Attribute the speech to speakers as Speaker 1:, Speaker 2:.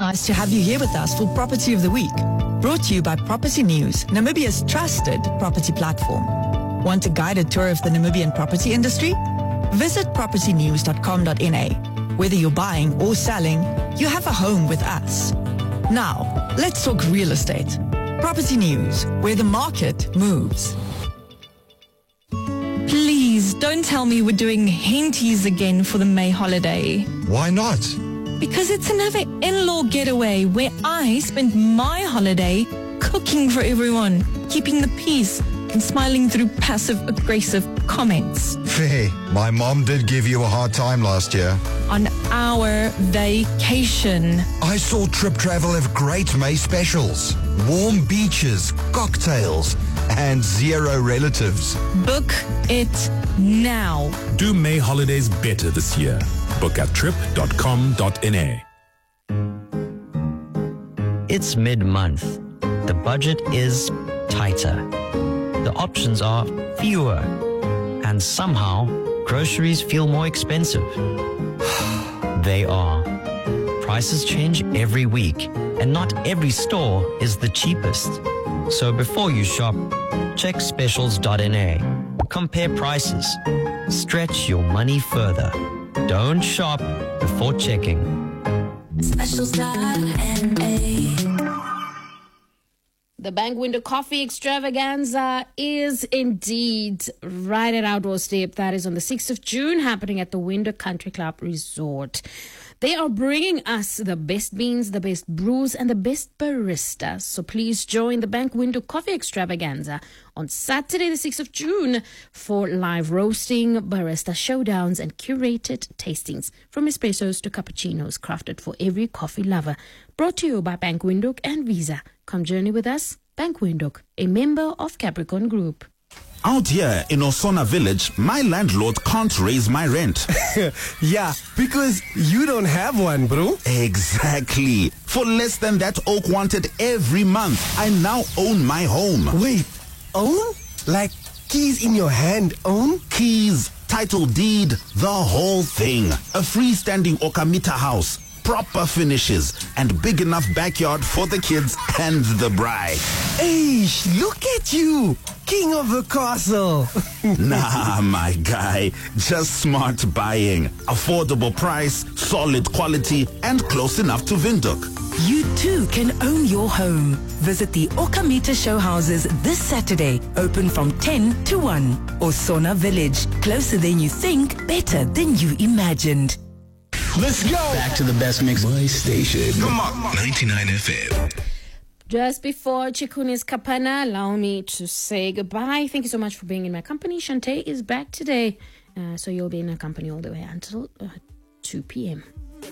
Speaker 1: nice to have you here with us for Property of the Week. Brought to you by Property News, Namibia's trusted property platform. Want a guided tour of the Namibian property industry? Visit propertynews.com.na. Whether you're buying or selling, you have a home with us. Now, let's talk real estate. Property News, where the market moves.
Speaker 2: Please don't tell me we're doing Henties again for the May holiday.
Speaker 3: Why not?
Speaker 2: Because it's another in-law getaway where I spend my holiday cooking for everyone, keeping the peace and smiling through passive-aggressive comments.
Speaker 3: Fair. My mom did give you a hard time last year.
Speaker 2: On our vacation.
Speaker 3: I saw Trip Travel have great May specials. Warm beaches, cocktails, and zero relatives.
Speaker 2: Book it now.
Speaker 4: Do May holidays better this year. Book at trip.com.na.
Speaker 5: It's mid-month. The budget is tighter. The options are fewer. And somehow, groceries feel more expensive. They are. Prices change every week, and not every store is the cheapest. So before you shop, check specials.na. Compare prices. Stretch your money further. Don't shop before checking.
Speaker 6: Specials.na. The Bank Window Coffee Extravaganza is indeed right at our doorstep. That is on the 6th of June, happening at the Window Country Club Resort. They are bringing us the best beans, the best brews, and the best baristas. So please join the Bank Window Coffee Extravaganza on Saturday, the 6th of June for live roasting, barista showdowns, and curated tastings from espressos to cappuccinos, crafted for every coffee lover. Brought to you by Bank Windhoek and Visa. Come journey with us. Bank Windhoek, a member of Capricorn Group.
Speaker 7: Out here in Osona Village, my landlord can't raise my rent.
Speaker 8: Yeah, because you don't have one, bro.
Speaker 7: Exactly. For less than that Oak wanted every month, I now own my home.
Speaker 8: Wait, own? Like keys in your hand, own?
Speaker 7: Keys, title deed, the whole thing. A freestanding Okamita house, proper finishes, and big enough backyard for the kids and the bride.
Speaker 8: Hey, look at you, king of the castle.
Speaker 7: Nah, my guy, just smart buying. Affordable price, solid quality, and close enough to Windhoek.
Speaker 9: You too can own your home. Visit the Okamita show houses this Saturday, open from 10 to 1. Osona Village, closer than you think, better than you imagined.
Speaker 8: Let's go.
Speaker 10: Back to the best mix. My station.
Speaker 3: Come on.
Speaker 10: 99 FM.
Speaker 6: Just before Chikunis Kapana, allow me to say goodbye. Thank you so much for being in my company. Shantae is back today, so you'll be in our company all the way until 2 p.m.